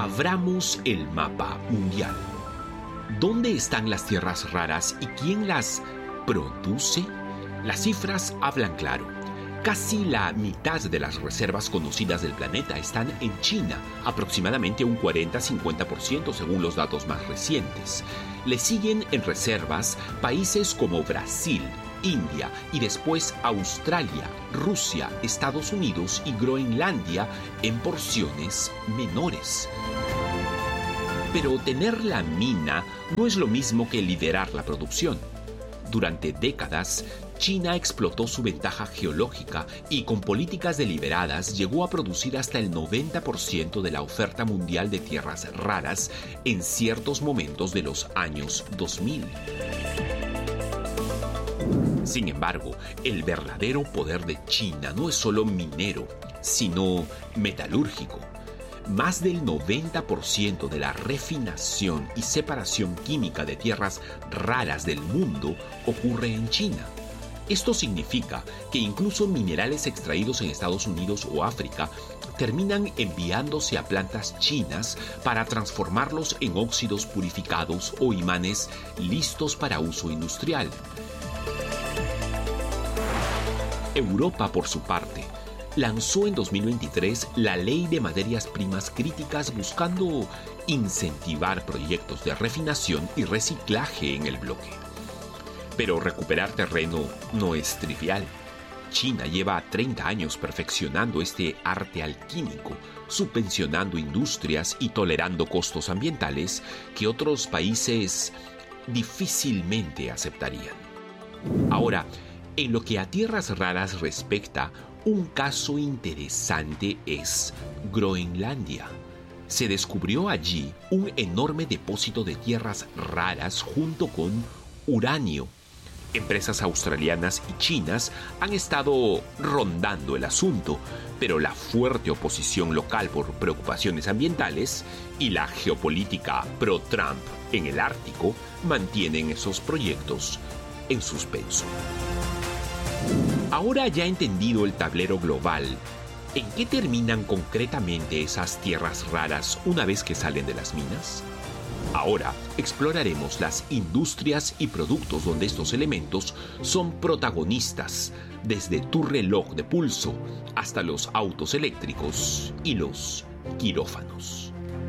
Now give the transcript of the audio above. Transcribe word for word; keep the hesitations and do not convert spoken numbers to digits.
Abramos el mapa mundial. ¿Dónde están las tierras raras y quién las produce? Las cifras hablan claro. Casi la mitad de las reservas conocidas del planeta están en China, aproximadamente un cuarenta a cincuenta por ciento según los datos más recientes. Le siguen en reservas países como Brasil, India y después Australia, Rusia, Estados Unidos y Groenlandia en porciones menores. Pero tener la mina no es lo mismo que liderar la producción. Durante décadas, China explotó su ventaja geológica y con políticas deliberadas llegó a producir hasta el noventa por ciento de la oferta mundial de tierras raras en ciertos momentos de los años dos mil. Sin embargo, el verdadero poder de China no es solo minero, sino metalúrgico. Más del noventa por ciento de la refinación y separación química de tierras raras del mundo ocurre en China. Esto significa que incluso minerales extraídos en Estados Unidos o África terminan enviándose a plantas chinas para transformarlos en óxidos purificados o imanes listos para uso industrial. Europa, por su parte, lanzó en dos mil veintitrés la Ley de Materias Primas Críticas buscando incentivar proyectos de refinación y reciclaje en el bloque. Pero recuperar terreno no es trivial. China lleva treinta años perfeccionando este arte alquímico, subvencionando industrias y tolerando costos ambientales que otros países difícilmente aceptarían. Ahora, en lo que a tierras raras respecta, un caso interesante es Groenlandia. Se descubrió allí un enorme depósito de tierras raras junto con uranio. Empresas australianas y chinas han estado rondando el asunto, pero la fuerte oposición local por preocupaciones ambientales y la geopolítica pro-Trump en el Ártico mantienen esos proyectos en suspenso. Ahora ya entendido el tablero global, ¿en qué terminan concretamente esas tierras raras una vez que salen de las minas? Ahora exploraremos las industrias y productos donde estos elementos son protagonistas, desde tu reloj de pulso hasta los autos eléctricos y los quirófanos.